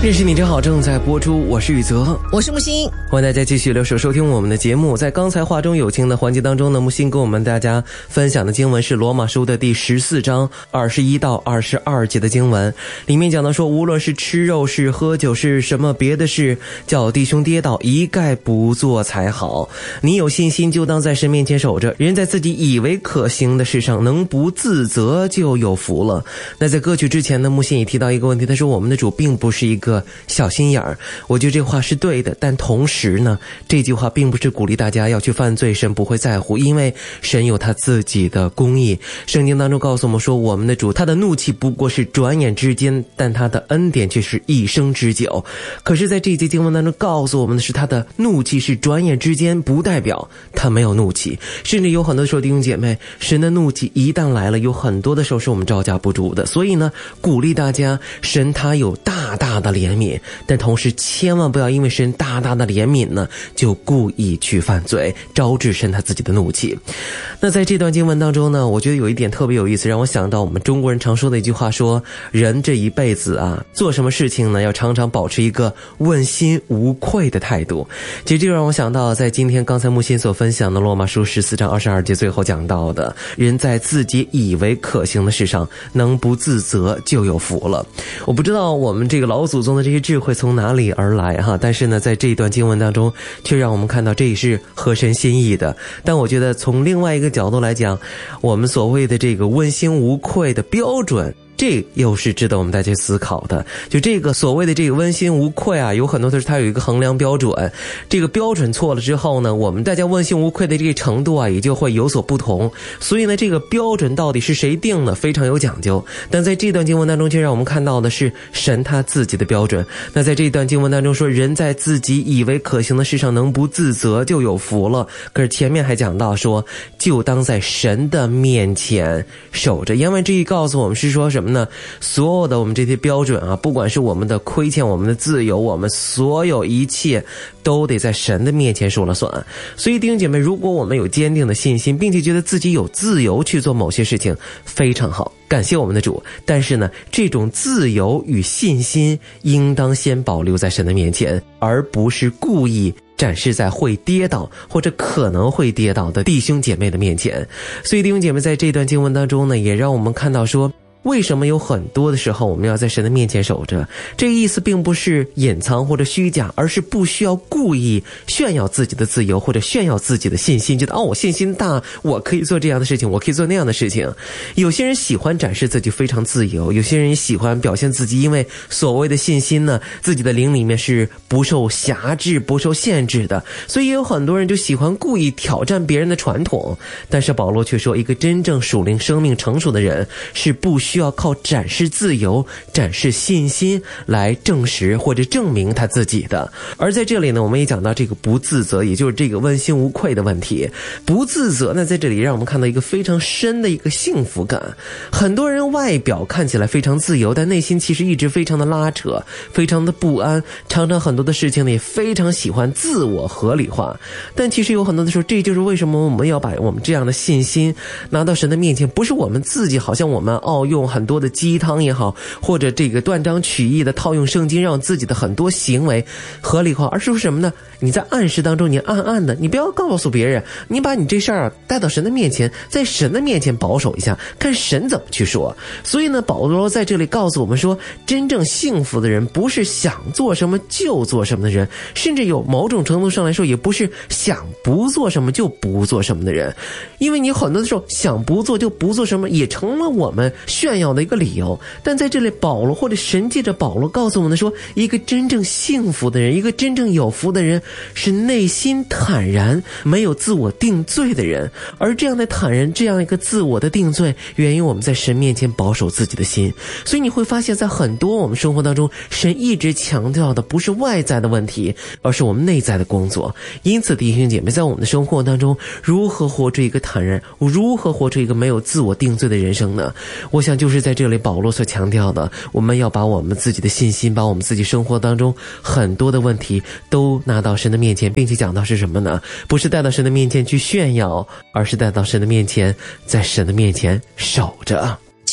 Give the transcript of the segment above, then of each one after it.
认识你真好正在播出，我是宇泽， 我是木星， 欢迎大家继续留守收听我们的节目。在刚才话中有情的环节当中呢，木星跟我们大家分享的经文是罗马书的第14章21到22节的经文，里面讲到说，无论是吃肉是喝酒是什么别的事，叫弟兄跌倒一概不做才好。你有信心就当在神面前守着，人在自己以为可行的事上能不自责就有福了。那在歌曲之前呢，木星也提到一个问题，他说我们的主并不是一个小心眼儿，我觉得这话是对的，但同时呢，这句话并不是鼓励大家要去犯罪，神不会在乎，因为神有他自己的公义。圣经当中告诉我们说，我们的主他的怒气不过是转眼之间，但他的恩典却是一生之久。可是在这一节经文当中告诉我们的是，他的怒气是转眼之间，不代表他没有怒气。甚至有很多时候弟兄姐妹，神的怒气一旦来了，有很多的时候是我们招架不住的。所以呢，鼓励大家，神他有大大的怜悯，但同时千万不要因为神大大的怜悯呢，就故意去犯罪，招致神他自己的怒气。那在这段经文当中呢，我觉得有一点特别有意思，让我想到我们中国人常说的一句话，说人这一辈子啊，做什么事情呢，要常常保持一个问心无愧的态度。其实这就让我想到在今天刚才木心所分享的罗马书14章22节最后讲到的，人在自己以为可行的事上能不自责就有福了。我不知道我们这个老祖宗的这些智慧从哪里而来哈，但是呢，在这一段经文当中却让我们看到这也是合神心意的。但我觉得从另外一个角度来讲，我们所谓的这个问心无愧的标准，这又是值得我们大家思考的。就这个所谓的这个问心无愧啊，有很多的是它有一个衡量标准，这个标准错了之后呢，我们大家问心无愧的这个程度啊，也就会有所不同。所以呢，这个标准到底是谁定的，非常有讲究。但在这段经文当中却让我们看到的是神他自己的标准。那在这段经文当中说，人在自己以为可行的事上能不自责就有福了。可是前面还讲到说，就当在神的面前守着。言外之意告诉我们是说什么呢？所有的我们这些标准啊，不管是我们的亏欠，我们的自由，我们所有一切都得在神的面前说了算。所以弟兄姐妹，如果我们有坚定的信心，并且觉得自己有自由去做某些事情，非常好，感谢我们的主。但是呢，这种自由与信心应当先保留在神的面前，而不是故意展示在会跌倒或者可能会跌倒的弟兄姐妹的面前。所以弟兄姐妹在这段经文当中呢，也让我们看到说，为什么有很多的时候我们要在神的面前守着？这个意思并不是隐藏或者虚假，而是不需要故意炫耀自己的自由或者炫耀自己的信心，觉得我信心大，我可以做这样的事情，我可以做那样的事情。有些人喜欢展示自己非常自由，有些人也喜欢表现自己，因为所谓的信心呢，自己的灵里面是不受辖制不受限制的，所以也有很多人就喜欢故意挑战别人的传统。但是保罗却说，一个真正属灵生命成熟的人是不需要靠展示自由展示信心来证实或者证明他自己的。而在这里呢，我们也讲到这个不自责，也就是这个问心无愧的问题。不自责呢，在这里让我们看到一个非常深的一个幸福感。很多人外表看起来非常自由，但内心其实一直非常的拉扯，非常的不安，常常很多的事情呢也非常喜欢自我合理化。但其实有很多的时候，这就是为什么我们要把我们这样的信心拿到神的面前，不是我们自己好像我们用很多的鸡汤也好，或者这个断章取义的套用圣经，让自己的很多行为合理化，而是说什么呢？你在暗示当中，你暗暗的，你不要告诉别人，你把你这事儿带到神的面前，在神的面前保守一下，看神怎么去说。所以呢，保罗在这里告诉我们说，真正幸福的人不是想做什么就做什么的人，甚至有某种程度上来说，也不是想不做什么就不做什么的人。因为你很多的时候想不做就不做什么，也成了我们炫耀的一个理由。但在这里保罗或者神借着保罗告诉我们说，一个真正幸福的人，一个真正有福的人，是内心坦然没有自我定罪的人。而这样的坦然，这样一个自我的定罪，源于我们在神面前保守自己的心。所以你会发现在很多我们生活当中，神一直强调的不是外在的问题，而是我们内在的工作。因此弟兄姐妹，在我们的生活当中，如何活出一个坦然，如何活出一个没有自我定罪的人生呢？我想就是在这里保罗所强调的，我们要把我们自己的信心，把我们自己生活当中很多的问题都拿到神的面前，并且讲到是什么呢？不是带到神的面前去炫耀，而是带到神的面前，在神的面前守着。 其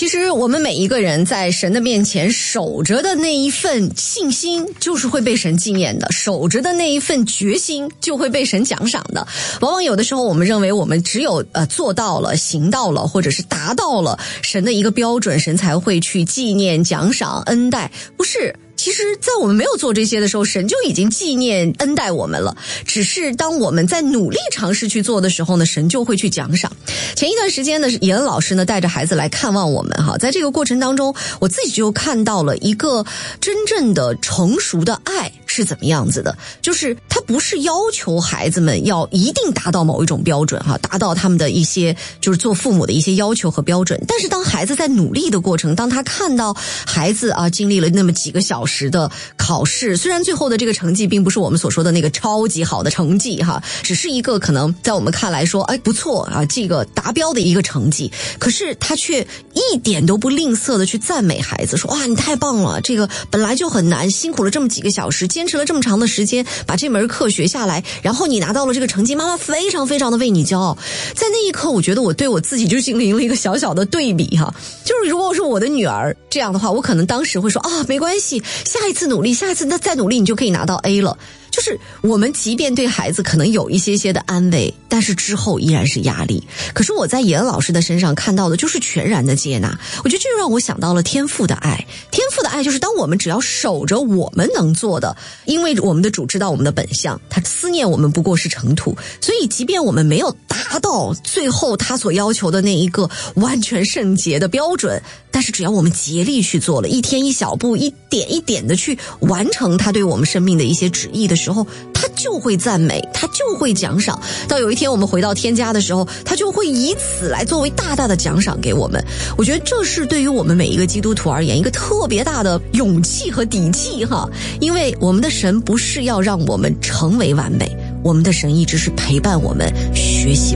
其实我们每一个人在神的面前守着的那一份信心，就是会被神纪念的；守着的那一份决心，就会被神奖赏的。往往有的时候，我们认为我们只有做到了、行到了，或者是达到了神的一个标准，神才会去纪念、奖赏、恩待。不是。其实在我们没有做这些的时候，神就已经纪念恩待我们了，只是当我们在努力尝试去做的时候呢，神就会去奖赏。前一段时间呢，严老师呢带着孩子来看望我们哈，在这个过程当中，我自己就看到了一个真正的成熟的爱是怎么样子的，就是他不是要求孩子们要一定达到某一种标准哈，达到他们的一些就是做父母的一些要求和标准，但是当孩子在努力的过程，当他看到孩子经历了那么几个小时的考试，虽然最后的这个成绩并不是我们所说的那个超级好的成绩哈，只是一个可能在我们看来说不错这个达标的一个成绩，可是他却一点都不吝啬的去赞美孩子，说哇你太棒了，这个本来就很难，辛苦了这么几个小时，坚持了这么长的时间把这门课学下来，然后你拿到了这个成绩，妈妈非常非常的为你骄傲。在那一刻我觉得我对我自己就进行了一个小小的对比哈，就是如果是我的女儿这样的话，我可能当时会说没关系，下一次努力，下一次再努力你就可以拿到 A 了。就是我们即便对孩子可能有一些些的安慰，但是之后依然是压力。可是我在严老师的身上看到的就是全然的接纳。我觉得这就让我想到了天父的爱。天父的爱就是当我们只要守着我们能做的，因为我们的主知道我们的本相，他思念我们不过是尘土，所以即便我们没有达到最后他所要求的那一个完全圣洁的标准，但是只要我们竭力去做了，一天一小步，一点一点的去完成他对我们生命的一些旨意的时候，他就会赞美，他就会奖赏。到有一天我们回到天家的时候，他就会以此来作为大大的奖赏给我们。我觉得这是对于我们每一个基督徒而言一个特别大的勇气和底气哈，因为我们的神不是要让我们成为完美，我们的神一直是陪伴我们学习